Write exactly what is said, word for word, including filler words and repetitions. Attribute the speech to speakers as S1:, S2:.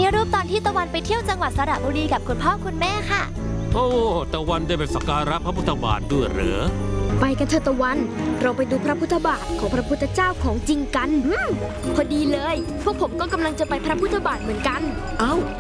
S1: นี่รูปตอนที่ตะวันไปเที่ยวจังหวัดสระบุรีกับคุณพ่อคุณแม่ค่ะ
S2: โอ้ตะวันได้ไปสักการะพระพุทธบาทด้วยเหรอ
S3: ไปกันเถอะตะวันเราไปดูพระพุทธบาทของพระพุทธเจ้าของจริงกันพอดีเลยพวกผมก็กำลังจะไปพระพุทธบาทเหมือนกัน
S4: เอ้า